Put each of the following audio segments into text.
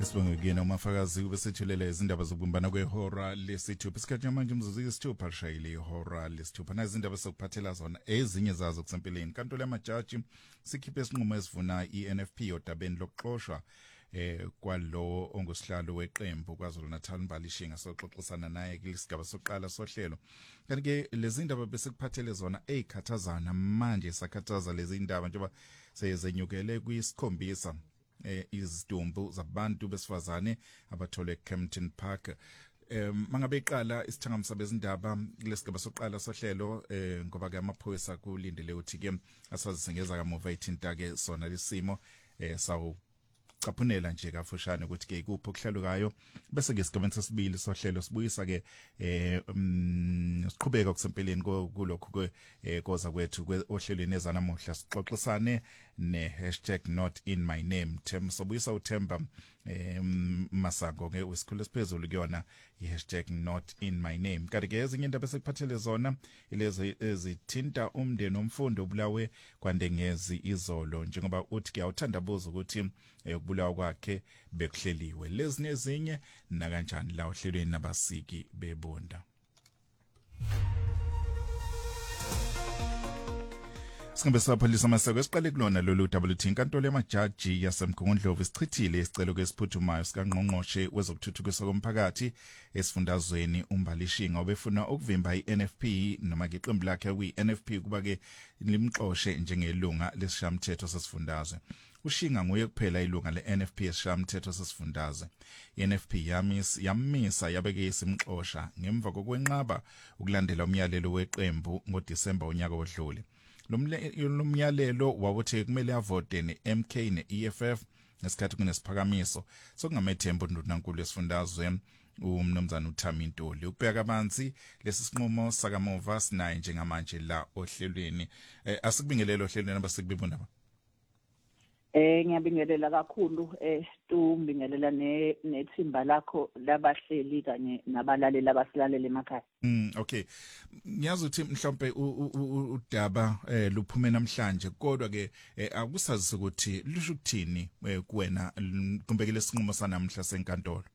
Sibonge kuyena umafakazi ubesethulele izindaba zokubumbana kwehora lesithupha isikhathi manje umzuzu isithupha lishayile ihora lesithupha nazindaba sokuphathela zona ezinye zazo kusempeleni inkantolo yamajaji sikhiphe isinqumo esivuna iNFP odabeni lokuxoshwa kwalo ongusihlalo weqembu kwaZulu Natal Mbalishinga soxoxisana naye kulesigaba sokuqala sohlelo kanti ke lezi ndaba bese kuphathele zona ezikhathazana manje sakhathaza lezi ndaba njengoba seyezenyukele kuyisikhombisa izidumbu zabantu besifazane abathole Kempton Park mangabe iqala isithangamisa bezindaba kulesigaba sokuqala sohlelo ngoba ke amaphoyisa kulindele uthi ke asazisengeza kamuva ithinta ke sona lesimo sawu caphunela nje kafushane ukuthi ke ikuphi okuhlalukayo bese ke isigabeni sesibili sohlelo sibuyisa ke siqhubeka kusempeleni kulokho koza kwethu ohlelweni ezanamuhla sixoxisane #NotInMyName sobuyisa uThemba Masango ke wesikhulu esiphezulu kuyona #NotInMyName kanti ke ezinye indaba esikuphathele zona ilezi ezithinta umndeni omfundi obulawe kwandengezi izolo njengoba uthi ke awuthandabuza ukuthi ukubulawa kwakhe bekuhleliwe lezi nezinye na kanjani la ohlelweni nabasiki bebonda Singabe sapholisa amaseko esiqale kulona lolu WT inkantolo yamajaji yasemkhondlovu isichithile isicelo kwesiphuthumayo sikaNgqongqoshe wezokuthuthukiswa komphakathi esifundazweni uMbalishinga obefuna ukuvimba iNFP noma ke iqembu lakhe kwiNFP kuba ke limxoshe njengelunga lesishamthetho sesifundazwe Ushinga nguye kuphela ilunga leNFP esishamthetho sesifundazwe iNFP yamisa yabeke isimxosha ngemva kokwenqaba ukulandela umyalelo weqembu ngoDisemba onyaka odlule lo myalelo wawuthi kumele avote neMK neEFF ngesikhathi kunesiphakamiso sokungamethembu uNdunankulu esifundazwe umnomzana uThami Ntuli ukubheka abanzi lesi sinqumo sakamuva sinaye njengamanje la ohlelweni asikubingelelo ohlelweni abasikubibona Ngiyabingelela kakhulu tumbingelela nethimba lakho labahleli kanye nabalalela abasilalela emakhaya. Okay. Ngiyazi ukuthi mhlawumbe udaba luphume namhlanje kodwa ke akusazi ukuthi lusho ukuthini kuwena kumbekele isinqumo sanamhla senkantolo.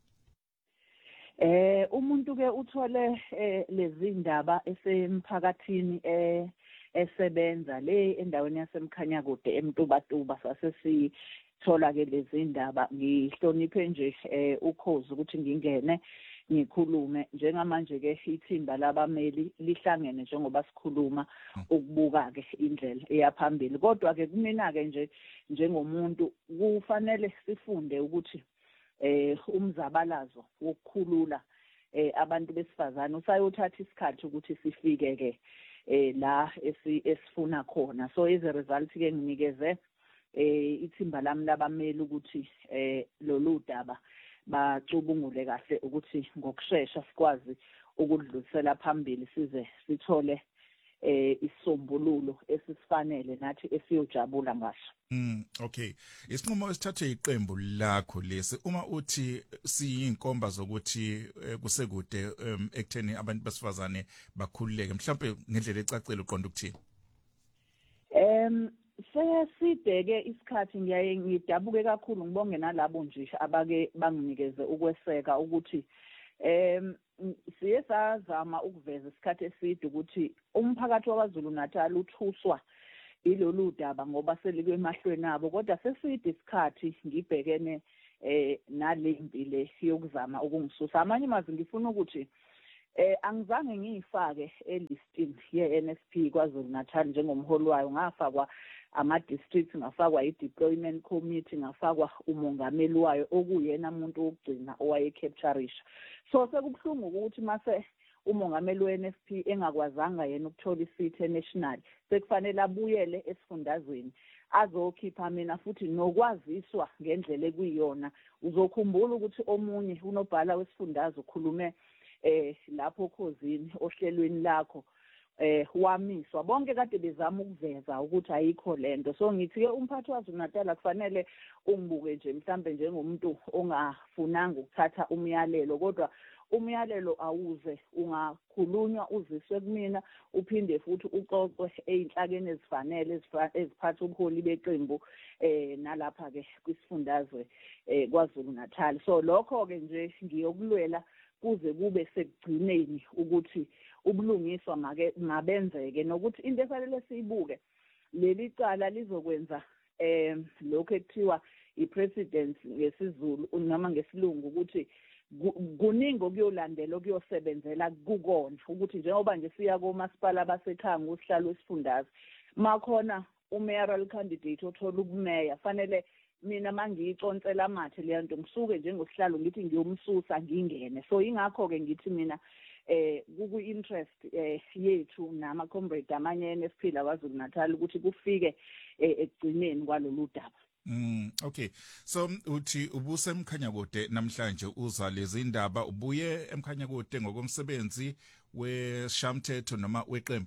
Umuntu ke uthole lezi ndaba esemphakathini esebenza le endaweni yasemkhanya kude eMtubatuba sasesithola ke lezi ndaba ngihloniphe nje ukhozi ukuthi ngingene ngikhulume njengamanje ke ithimba labameli lihlangene njengoba sikhuluma ukubuka ke indlela eyaphambili kodwa ke kumina ke nje njengomuntu kufanele sifunde ukuthi umzabalazo wokukhulula abantu besifazane usayothatha isikhathi ukuthi sifike ke la esifuna khona so as a result ke nginikeze ithimba lami labameli ukuthi lolu daba bacubungule kahle ukuthi ngokusheshsha sikwazi ukudlulisela phambili size sithole isisombululo esisifanele nathi esiyojabula ngaso. Okay. Isinqumo esithathwe iqembu lakho lesi uma uthi siyinkomba zokuthi kusekude ekutheni abantu besifazane bakhululeke mhlawumbe ngendlela ecacile uqonda ukuthini? Sesideke isikhathi ngiyaye ngidabuke kakhulu ngibonge nalabo nje abake banginikeze ukweseka ukuthi siye sazama ukuveza isikhathi eside ukuthi umphakathi waKwaZulu Natal uthuswa ilolu daba ngoba selikwe emahlweni abo kodwa seside isikhathi ngibhekene nale impilo yokuzama ukungisusa amanye mazi ngifuna ukuthi angizange ngiyifake elistini yeNFP kwaZulu Natal njengomholi wayo ngafakwa ama-districts ngafakwa i-deployment committee ngafakwa umongameli wayo okuyena umuntu wokugcina owayecapturisha so sekubuhlungu ukuthi mase umongameli weNFP engakwazanga yena ukuthola isithe national sekufanele abuyele esifundazweni azokhipha mina futhi nokwaziswa ngendlela ekuyiyona uzokhumbula ukuthi omunye unobhala wesifundazwe ukhulume lapho khosini ohlelweni lakho wamiswa bonke kade bezama ukuveza ukuthi ayikho lento so ngithi ke umphathi waZulu Natal kufanele ungibuke nje mhlambe njengomuntu ongafunanga ukuthatha umyalelo kodwa umyalelo awuze ungakhulunywa uziswe kumina uphinde futhi uxoxwe einhlakeni ezifanele eziphatha ubuholi beqembu nalapha ke kwisifundazwe kwaZulu Natal. So lokho ke nje ngiyokulwela kuze kube sekugcineni ukuthi ubulungiswa mabenzeke nokuthi into efanele siyibuke leli cala lizokwenza lokho ekuthiwa ipresident ngesizulu noma ngesilungu ukuthi kuningi okuyolandela okuyosebenzela kukona ukuthi njengoba nje siya komasipala basekhanga usihlalo wesifundazwe makhona umayoral candidate othola ubumeya fanele mina mangiyiconsela amathe le nto ngisuke njengosihlalo ngithi ngiyomsusa ngingene so ingakho ke ngithi mina kuku interest yethu nama comrade amanye NFP la kwaZulu Natal ukuthi kufike ekugcineni kwalolu daba. Okay, so uthi ubuse eMkhanyakude namhlanje uza lezi indaba ubuye eMkhanyakude ngokomsebenzi weshamthetho noma weqembu?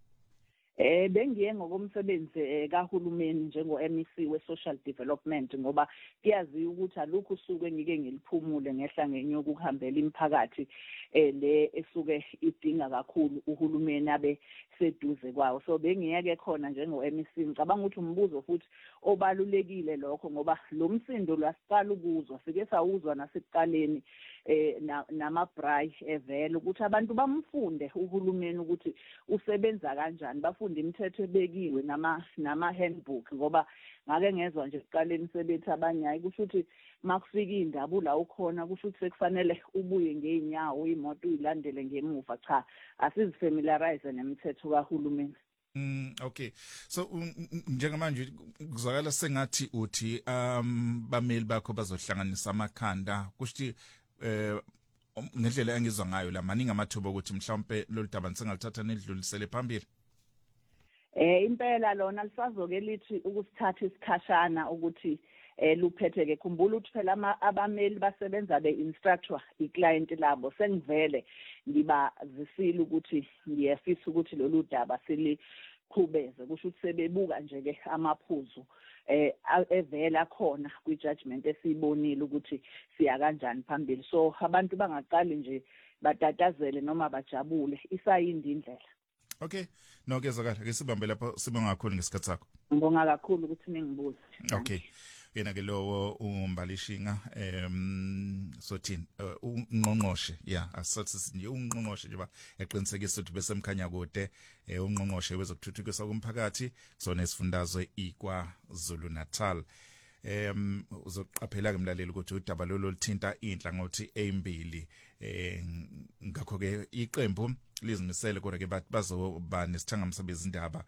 Bengiye ngokomsebenzi kahulumeni njengo MEC we-Social Development ngoba kuyaziwa ukuthi alukho usuke ngike ngiliphumule ngehla ngenyuka ukuhambela imiphakathi le esuke idinga kakhulu uhulumeni abe seduze kwawo so bengiyeke khona njengo MEC ngicabanga ukuthi umbuzo futhi obalulekile lokho ngoba lo msindo lwasiqala ukuzwa sike sawuzwa nasekuqaleni nama-braai evela ukuthi abantu bamfunde uhulumeni ukuthi usebenza kanjani bafunde imithetho ebekiwe nama-handbook ngoba ngake ngezwa nje ekuqaleni sebethi abanye hayi kusho ukuthi makufika indaba la ukhona kusho ukuthi sekufanele ubuye ngeenyawo imoto uyilandele ngemuva cha asizifamiliarize nemithetho kahulumeni. Okay, so njengamanje kuzwakala sengathi uthi bameli bakho bazohlanganisa amakhanda kusho ngendlela engizwa ngayo la maningi amathuba ukuthi mhlawumbe lolu daba nisengalithatha nedlulisele phambili. Impela lona lisazoke lithi ukusithatha isikhashana ukuthi luphetheke khumbula ukuthi phela abameli basebenza be-instructor iclient labo sengivele ngibazisile ukuthi ngiyafisa ukuthi lolu daba siliqhubeze kusho ukuthi sebebuka nje ke amaphuzu evela khona kwi-judgment esiyibonile ukuthi siya kanjani phambili so abantu bangaqali nje batatazele noma bajabule isayindi indlela. Okay, no kezakala ke sibambe lapho sibonga kakhulu ngesikhathi sakho. Ngibonga kakhulu ukuthi ningibuze. Okay. Yena ke lo uMbalishinga sothini ungqongqoshe asathi nje ungqongqoshe nje eqinisekisa ukuthi bese eMkhanyakude ungqongqoshe wezokuthuthukiswa komphakathi kusona isifundazwe iKwaZulu Natal. Uzoqaphela ke mlaleli ukuthi udaba lolu lithinta inhla ngothi ezimbili ngakho ke iqembu lizimisele kodwa ke bazoba nesithangamsa bezindaba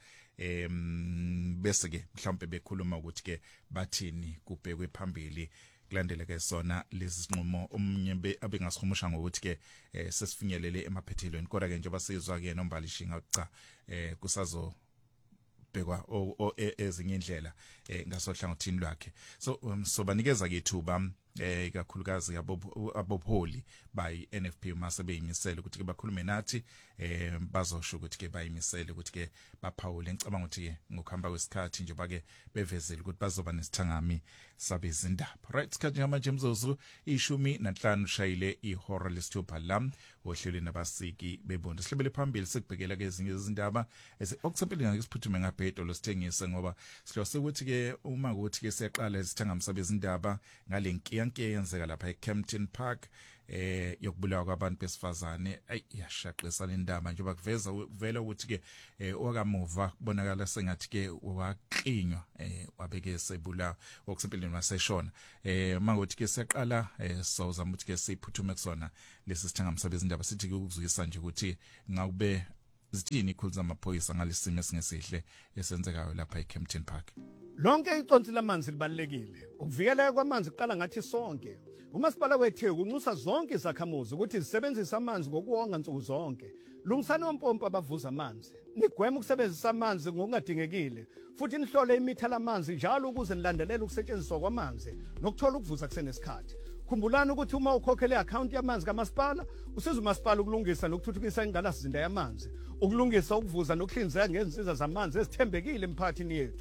bese ke mhlawumbe bekhuluma ukuthi ke bathini kubhekwe phambili kulandele ke sona lezi sinqumo omnye abengasikumusha ngokuthi ke sesifinyelele emaphethelweni kodwa ke njengoba sizwa ke noMbalishinga cha kusazo bekwa ezinye indlela ngasohlangothini lwakhe so sobanikeza ke ithuba ikakhulukazi abobuholi bayi NFP mase beyimisela ukuthi ke bakhulume nathi bazosho ukuthi ke bayimisela ukuthi ke baphawule ngicabanga ukuthi ke ngokuhamba kwesikhathi nje bake bevezele ukuthi bazoba nesithangami sabezindaba right sikhathi manje mzuzu 15 shayile ihora lesithupha la ohlelweni nabasiki bebonda sihlebele phambili sikubhekela ke ezinye izindaba okusempilini ngeke siphuthume ngabhedo losithengise ngoba sihlose ukuthi ke uma ukuthi ke siyaqala isithangami sabezindaba ngalenki yanke yenzeka lapha eCampton Park yokubulawa kwabantu besifazane yashaqisa indaba njengoba kuvela ukuthi ke okamuva kubonakala sengathi ke waqinywa wabeke sebula okusempilweni waseshona mangothi ke siyaqala sozama ukuthi ke siphuthume kusona lesi sithangami sabezindaba sithi ke ukuzwisa nje ukuthi ngakube zithini ikhulu zamaphoyisa ngalesimo esingesihle esenzekayo lapha eCampton Park. Lonke iconsi lamanzi libalekile. Ukuvikeleka kwamanzi kuqala ngathi sonke. Umasipala weTheku unxusa zonke izakhamuzi ukuthi zisebenzise amanzi ngokuwonga nsuku zonke. Lungisani ompompo abavuza amanzi. Nigweme ukusebenzisa amanzi ngokungadingekile futhi nihlole imitha lamanzi njalo ukuze nilandelele ukusetshenziswa kwamanzi nokuthola ukuvuza kusenesikhathi. Khumbulani ukuthi uma ukhokhele i-account yamanzi kamasipala usiza umasipala ukulungisa nokuthuthukisa ingqalasizinda yamanzi, ukulungisa ukuvuza nokuhlinzeka ngezinsiza zamanzi ezithembekile emphakathini yethu.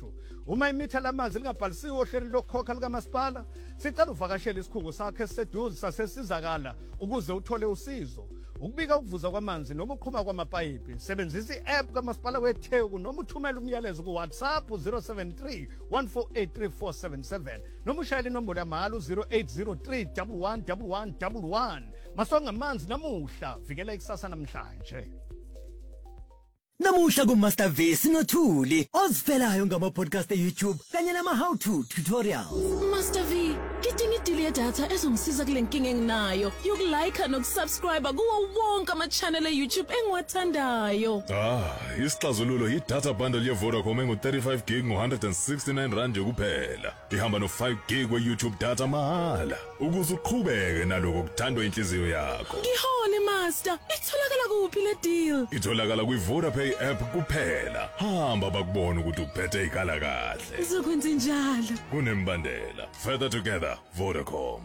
Uma imitha lamanzi lingabhalisiwe ohlelweni lokukhokha likamasipala, sicela uvakashele isikhungo sakhe esiseduze sasesizakala ukuze uthole usizo. Ukubika ukuvuza kwamanzi noma uqhuma kwamapayipi, sebenzisa i-app kamasipala weTheku noma uthumele umyalezo ku WhatsApp 073 1483477 noma ushayele inombolo yamahhala 0803 111111. Masonga amanzi namuhla, vikela ikusasa namhlanje. Namuhla kuMaster V sinothuli ozivelayo ngama-podcast e-YouTube kanye nama-how-to tutorials. Master V, ngidinga idili yedatha ezongisiza kule nkinga enginayo yokulike nokusubscribe kuwo wonke ama-channel e-YouTube engiwathandayo. Isixazululo yi-data bundle ye-Vodacom engu-35 gig ngo-169 rand kuphela. Ihamba no-5 gig we-YouTube data mahala ukuze uqhubeke naloko kuthandwa inhliziyo yakho. Ngihole Master, itholakala kuphi le deal? Itholakala kwi-Vodapay app kuphela. Hamba bakubona ukuthi uphethe ikhala kahle. Ngizokwenza njalo. Kunembandela. Further together, Vodacom.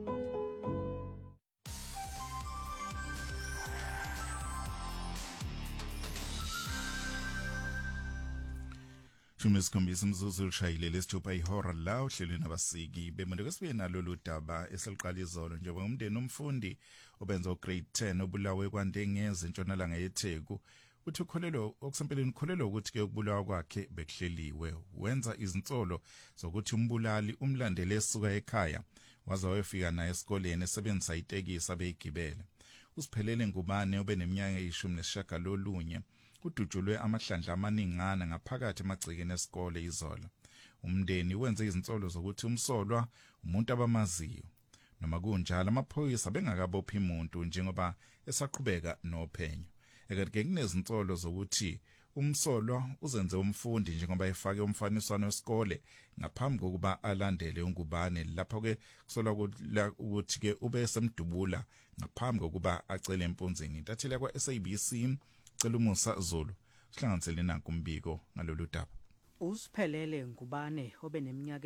Shumesikhombisa umzuzu lishayile lesithupha ihora la ohlelweni abasiki bemuntu kwesibuye nalolu daba eseliqala izolo njengoba umndeni omfundi obenza ugrade 10 obulawe kwandengeze entshonalanga yeTheku uthi ukholelo okusempeleni ukholelo ukuthi ke ukubulawa kwakhe bekuhleliwe wenza izinsolo zokuthi umbulali umlandele esuka ekhaya waze wayefika naye esikoleni esebenzisa itekisi abeyigibele usiphelele ngubane obeneminyaka e-19 kudutshulwe amahlandla amaningana ngaphakathi emagcikeni esikole izolo. Umndeni wenze izinsolo zokuthi umsolwa umuntu abamaziyo. Noma kunjalo amaphoyisa bengakabophi umuntu njengoba esaqhubeka nophenyo. Ekade kunezinsolo zokuthi umsolwa uzenze umfundi njengoba efake umfaniswano wesikole ngaphambi kokuba alandele ungubane lapho ke kusolwa ukuthi ke ube semdubula ngaphambi kokuba acele empunzini. Intatheli kwa SABC cela umusa Zulu sihlanganisele nanku umbiko ngalolu daba. Usiphelele ngubane obeneminyaka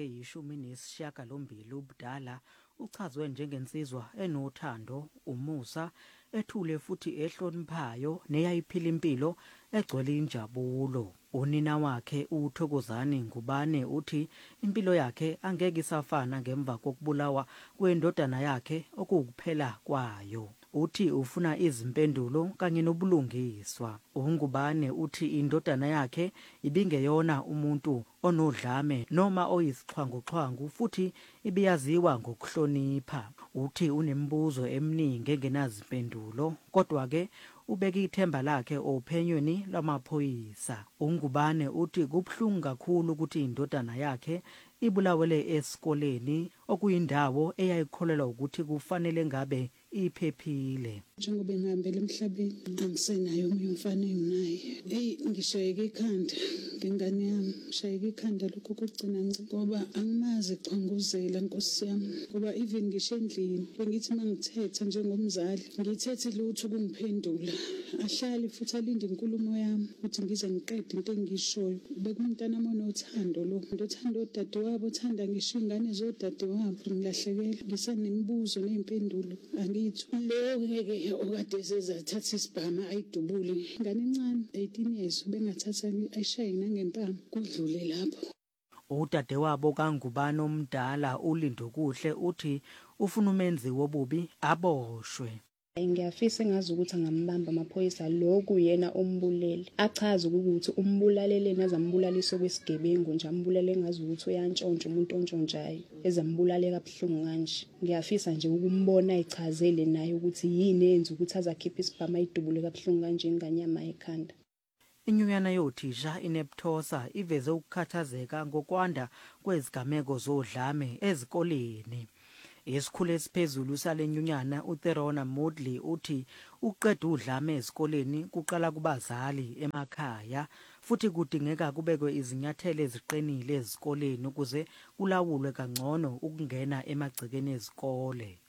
e-18 ubudala uchazwe njengensizwa enothando, umusa, ethule futhi ehloniphayo neyayiphila impilo egcwele injabulo. Unina wakhe uThokozani Ngubane uthi impilo yakhe angeke isafana ngemva kokubulawa kwendodana yakhe okukuphela kwayo. Uthi ufuna izimpendulo kanye nobulungiswa. UNgubane uthi indodana yakhe ibingeyona umuntu onodlame noma oyisixhwanguxhwangu futhi ibiyaziwa ngokuhlonipha. Uthi unembuzo eminingi engenazimpendulo kodwa ke ubeka ithemba lakhe ophenyweni lwamaphoyisa. UNgubane uthi kubhlungu kakhulu ukuthi indodana yakhe ibulawele esikoleni okuyindawo eyayikholelwa ukuthi kufanele ngabe iphephile. Njengoba ngihambela emhlabeni angisenayo omunye umfana enginaye. Ngishayeka ikhanda ngengane yami. Ngishayeka ikhanda lokho kugcina ngoba angimazi Xhanguzela Nkosi yami. Ngoba even ngisho endlini bengithi mangithetha njengomzali ngithethe lutho kungiphendula. Ahlali futhi alinde inkulumo yami ukuthi ngize ngiqede into engishoyo. Bekumntana onothando lo. Ndothanda odade wabo, uthanda ngisho ingane zodade wabo. Ngilahlekela ngisanemibuzo nezimpendulo angithi lo ngeke okade sezathatha isibhama ayidubule ingane encane 18 years bengathatha ayishaye nangempama kudlule lapho. Udade wabo kaNgubane omdala uLindo Kuhle uthi ufuna umenzi wobubi aboshwe. Ngiyafisa engazi ukuthi angambamba amaphoyisa lokhu yena ombulele achaza ukuthi umbulalele nazambulalisa kwesigebengu nje ambulale engazi ukuthi uyantshontsha umuntu ontshontshayo ezambulale kabuhlungu kanje. Ngiyafisa nje ukumbona echazele naye ukuthi yini enza ukuthi azakhipha isibhama idubule kabuhlungu kanje inganyama ekhanda. Inyunyana yothisha iNepthosa iveze ukukhathazeka ngokwanda kwezigameko zodlame ezikoleni. Esikhulu esiphezulu salenyunyana uTherona Modley uthi uqeda udlame ezikoleni kuqala kubazali emakhaya futhi kudingeka kubekwe izinyathelo eziqinile ezikoleni ukuze kulawulwe kangcono ukungena emagcekeni ezikole.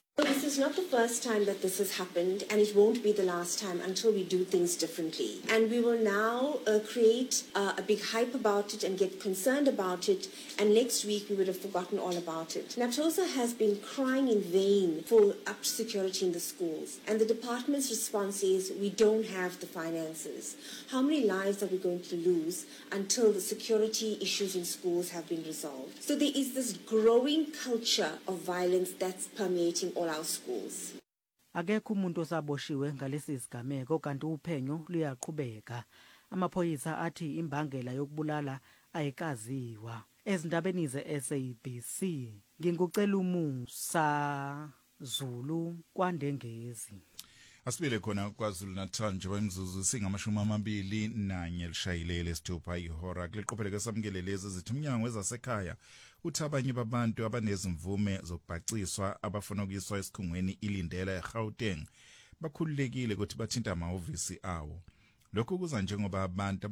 is not the first time that this has happened, and it won't be the last time until we do things differently. And we will now create a big hype about it and get concerned about it, and next week we would have forgotten all about it. NAPTOSA has been crying in vain for up security in the schools, and the department's response is we don't have the finances. How many lives are we going to lose until the security issues in schools have been resolved? So there is this growing culture of violence that's permeating all our schools. Akekho umuntu osaboshiwe ngalesi sigameko kanti uphenyo luyaqhubeka. Amaphoyisa athi imbangela yokubulala ayikaziwa. Ezindabeni ze-SABC ngingucela umusa Zulu kwaNdengezi. Asibile khona kwaZulu Natal njengoba imzuzu singama-21 lishayile lesithupha ihora kuliqopheleke samukele lezi zithi umnyango wezasekhaya uthi abanye babantu abanezimvume zokubhaciswa abafuna ukuyiswa esikhungweni ilindela eGauteng bakhululekile ukuthi bathinta amahhovisi awo. Lokhu kuza njengoba abantu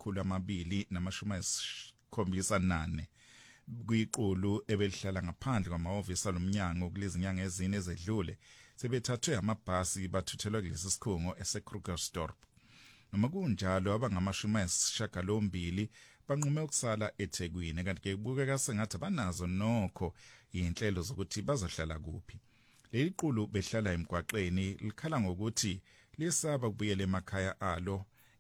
abangama-278 kuyiqulu ebelihlala ngaphandle kwamahhovisi alomnyango kulezi nyanga ezine ezedlule sebethathwe amabhasi bathuthelwa kulesi sikhungo eseKrugersdorp. Noma kunjalo abangama-280 banqume ukusala eThekwini kanti ke kubukeka sengathi banazo nokho inhlelo zokuthi bazohlala kuphi. Leli qulu behlala emgwaqeni likhala ngokuthi lisaba kubuyela emakhaya alo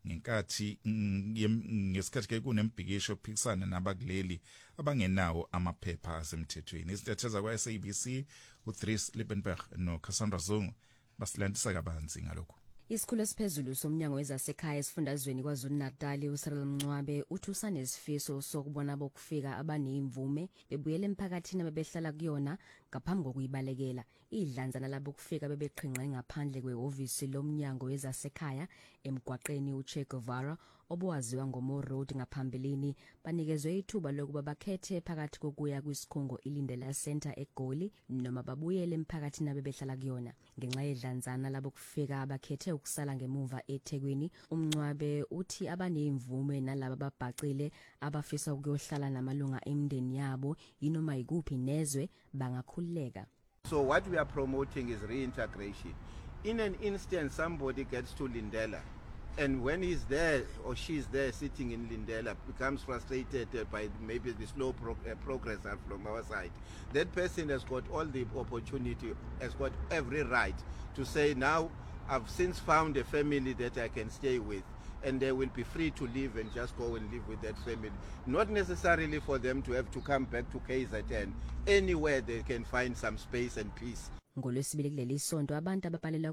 ngesikhathi ke kunembhikisho okuphikisana nabakuleli abangenawo amaphepha asemthethweni. Izithatheza kwa-SABC uThris Liebenberg noCassandra Zungu basilandisa kabanzi ngalokho. Isikhulu esiphezulu somnyango wezasekhaya esifundazweni KwaZulu-Natal uCyril Mncwabe uthi usanesifiso sokubona bokufika abanezimvume bebuyele emphakathini abebehlala kuyona ngaphambi kokuyibalekela. Idlanzana labo kufika bebeqhinqe ngaphandle kwehhovisi lomnyango wezasekhaya emgwaqeni uChe Guevara obuwaziwa ngoMo Road ngaphambilini banikezwe ithuba lokuba bakhethe phakathi kokuya kwisikhungo ilindela center eGoli noma babuyele emphakathini abebehlala kuyona. Ngenxa yedlanzana labo kufika abakhethe ukusala ngemuva eThekwini, uMncwabe uthi abanezimvume nalabo babhacile abafisa ukuyohlala namalunga emndeni yabo inoma ikuphi nezwe bangakhululeka. So what we are promoting is reintegration. In an instance somebody gets to Lindela, and when he's there or she's there sitting in Lindela becomes frustrated by maybe the slow progress from our side, that person has got all the opportunity, has got every right to say, now I've since found a family that I can stay with, and they will be free to live and just go and live with that family. Not necessarily for them to have to come back to KZN. Anywhere they can find some space and peace. NgoLwesibili kuleli sonto abantu abapalela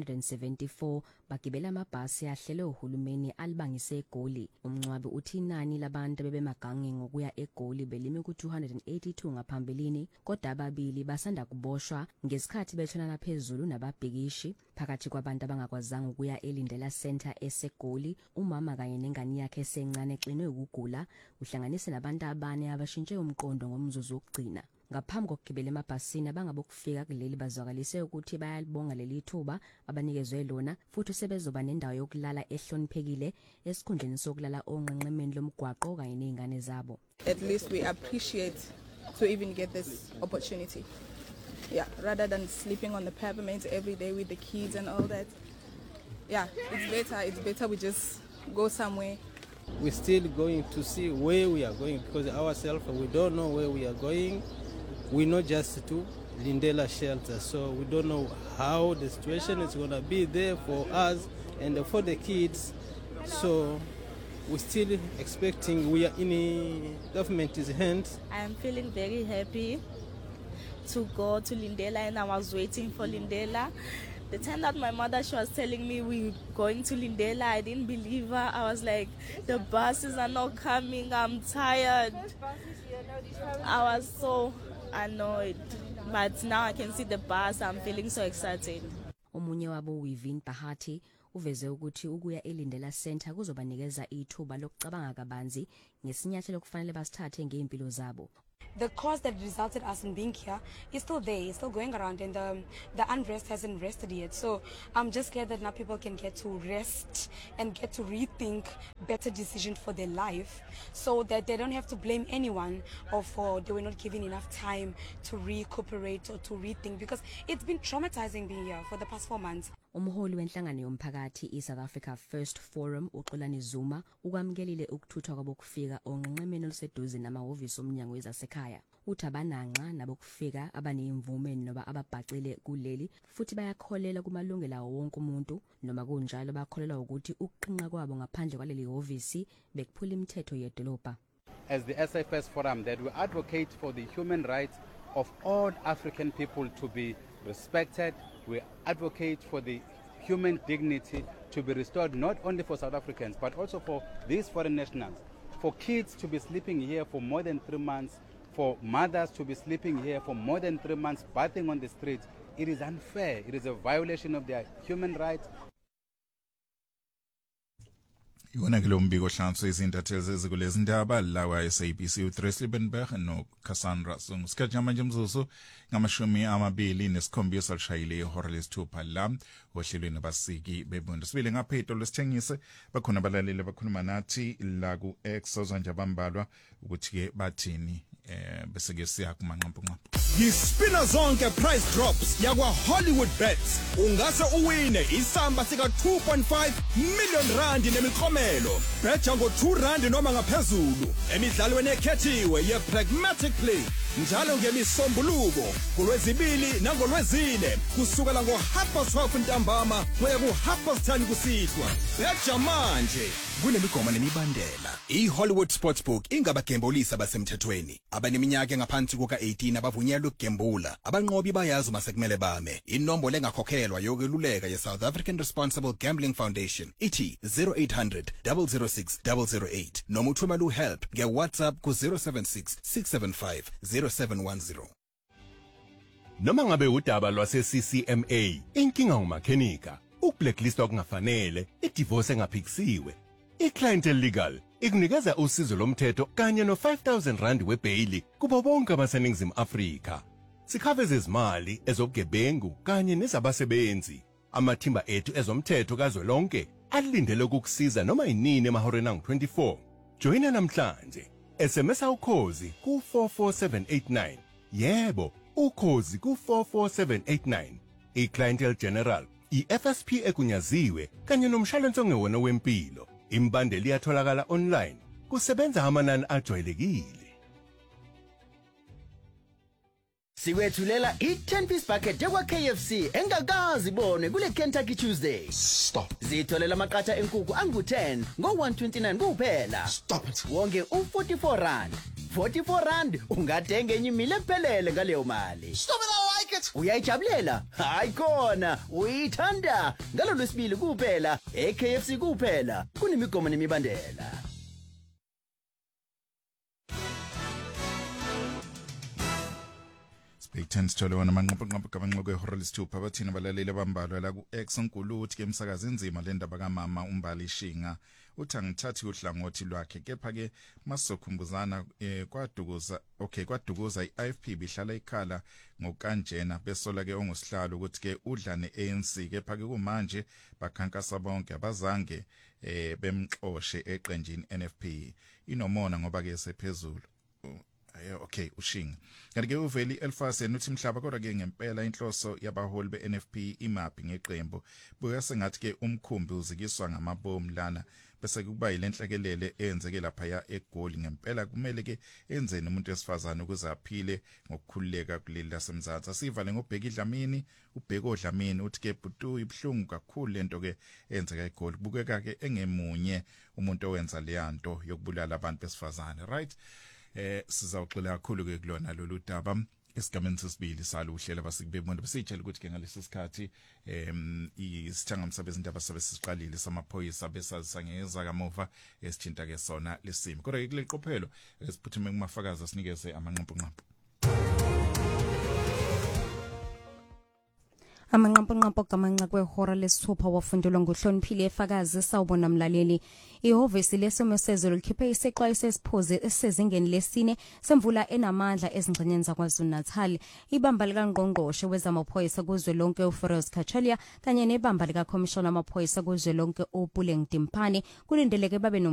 ku274 bagibela amabhasi ahlele uhulumeni alibangise eGoli. uMncwabe uthi inani labantu bebemagangi ngokuya eGoli belimi ku282 ngaphambilini, kodwa ababili basanda kuboshwa ngesikhathi bethonana phezulu nababhikishi. Phakathi kwabantu abangakwazanga ukuya elindela center eseGoli, umama kanye nengane yakhe esencane exinwe ukugula, uhlanganise nabantu abane abashintshe umqondo ngomzuzu wokugcina. Ngaphambi kokugibela emabhasini abangabokufika kuleli bazwakalise ukuthi bayalibonga leli thuba abanikezwe lona futhi sebezoba nendawo yokulala ehloniphekile esikhundleni sokulala onqenqemeni lomgwaqo kanye nezingane zabo. At least we appreciate to even get this opportunity. Yeah, rather than sleeping on the pavement every day with the kids and all that. Yeah, it's better we just go somewhere. We're still going to see where we are going because ourselves we don't know where we are going. We know just to Lindela shelter, so we don't know how the situation is going to be there for us and for the kids. So we're still expecting, we are in the government's hands. I'm feeling very happy to go to Lindela, and I was waiting for Lindela. The time that my mother, she was telling me we're going to Lindela, I didn't believe her. I was like, the buses are not coming, I'm tired. I was so annoyed, but now I can see the bus. I'm feeling so excited. Omunye wabo Wivin Bahati uveze ukuthi ukuya elindela center kuzobanikeza ithuba lokucabanga kabanzi ngesinyathelo kufanele basithathe ngeimpilo zabo. The cause that resulted us in being here is still there, it's still going around, and the unrest hasn't rested yet. So I'm just glad that now people can get to rest and get to rethink better decisions for their life, so that they don't have to blame anyone or for they were not given enough time to recuperate or to rethink, because it's been traumatizing being here for the past 4 months. Umholi wenhlangano yomphakathi iSouth Africa First Forum uXolani Zuma ukwamkelile ukuthuthwa kwabokufika onqenqemeni oluseduze namahhovisi omnyango wezasekhaya. Uthi abananqa nabokufika abanemvume noba ababhacile kuleli futhi bayakholela kumalungelo wonke umuntu, noma kunjalo bakholela ukuthi ukuqinqa kwabo ngaphandle kwaleli hhovisi bekuphula imithetho yedolobha. As the SA First Forum, that we advocate for the human rights of all African people to be respected. We advocate for the human dignity to be restored, not only for South Africans, but also for these foreign nationals. For kids to be sleeping here for more than 3 months, for mothers to be sleeping here for more than 3 months, bathing on the streets, it is unfair. It is a violation of their human rights. Iwona ke lo mbiko ohlanganiswe izintatheli ezikulezi ndaba lawa SABC uTracy Liebenberg no Cassandra Sung. Sikhathi manje mzuzu ngama-27 alishayile ihora lesithupha la ohlelweni abasiki bebundu. Sibile ngaphetho lesithengise bakhona abalaleli bakhuluma nathi la ku X nje abambalwa ukuthi ke bathini bese ke siya kumanqampunqampu. Yispina zonke price drops yakwa Hollywood Bets. Ungase uwine isamba sika 2.5 million rand nemiklomelo. Betha ngo 2 rand noma ngaphezulu. Emidlalweni ekhethiwe ye Pragmatic Play. Njalo ngemisombuluko kulwezibili nangolwezine kusukela ngo 12:30 ntambama kuya ku 10:30 kusihlwa. Betha manje kunemigomo nemibandela. I-Hollywood Sportsbook ingabagembulisa basemthethweni. Abaneminyaka engaphansi kuka-18 abavunyelwe ukugembula. Abanqobi bayazi uma sekumele bame. Inombolo engakhokhelwa yokweluleka ye-South African Responsible Gambling Foundation ithi 0800 006 008 noma uthumela uhelp nge-WhatsApp ku 076 675 0710. Noma ngabe udaba lwase-CCMA, inkinga umakhenika, ukublacklist okungafanele, idivorce engaphikisiwe, iClientele Legal ikunikeza usizo lomthetho kanye no5,000 rand webaili kubo bonke abaseningizimu Afrika. Sikhave izimali ezobugebengu kanye nezabasebenzi. Amathimba ethu ezomthetho kazwelonke alindele ukukusiza noma inini emahoreni angu-24. Joyina namhlanje. SMS ukhozi ku 44789. Yebo, ukhozi ku 44789. iClientele General, iFSP ekunyaziwe kanye nomshwalense ongewona wempilo. Imbandeli iyatholakala online. Kusebenza amanani ajwayelekile. Sikwethulela i10 piece bucket yakwa KFC engakazi ibone kule Kentucky Tuesday. Stop. Zitholela amaqatha enkukhu angu10 ngo129 kuphela. Stop it. Wonke u44 rand. 44 rand ungathenga enye imile ephelele ngaleyo mali. Stop it, I like it. Uyayijabulela? Hayi khona, uyithanda. Ngalo lwesibili kuphela, eKFC kuphela. Kunemigomo nemibandela. Big 10 sithole wona amanqampunqampu kabanqoko ehora lesithupha bathina abalaleli abambalwa la ku X Nkuluthi ke umsakazi inzima le ndaba kaMama uMbali Shinga uthi angithathi uhlangothi lwakhe kepha ke masokhumbuzana kwadukuza iFP bihlala ikhala ngokanjena besola ke ongosihlalo ukuthi ke udla neANC kepha ke kumanje bakhankasa bonke abazange bemxoshe eqenjini NFP inomona ngoba ke sephezulu. Okay, ushinga. Kanti ke uveli Elfas enuthi mhlaba kodwa ke ngempela inhloso yabaholi beNFP imaphi ngeqembu. Buya sengathi ke umkhumbi uzikiswa ngamabomu lana bese kuba yilenhlekelele eyenzeke lapha ya eGoli ngempela kumele ke enzeni umuntu wesifazana ukuze aphile ngokukhululeka kuleli lasemzansi. Asivale ngobheki Dlamini, ubheko Dlamini uthi ke butu ibhlungu kakhulu lento ke enzeka eGoli. Kubukeka ke engemunye umuntu owenza le yanto yokubulala abantu besifazane, right? Sizawuxoxa kakhulu ke kulona lolu daba esigameni sesibili salo uhlela basikubebona besitshela ukuthi ke ngalesi sikhathi isithangamsebe izindaba sabe sisiqalile samaphoyisa besazisa ngeza kamuva esithinta ke sona lesimo kodwa ke kuleqophelo esiphuthume kumafakazi sinikeze amanqampunqampu. Amanqamponqampo gamanqa kwehora lesithupha wafundelwa nguhloniphile efakazi sawubona mlaleli. Ihhovisi lesimo sezulu likhiphe isexwayiso esiphuze esezingeni lesine semvula enamandla ezingxenyeni zaKwaZulu-Natal. Ibamba likaNgqongqoshe wezamaphoyisa kuzwelonke uFeroz Kachalia kanye nebamba likaKhomishona wamaphoyisa kuzwelonke uPuleng Timpani kulindeleke babe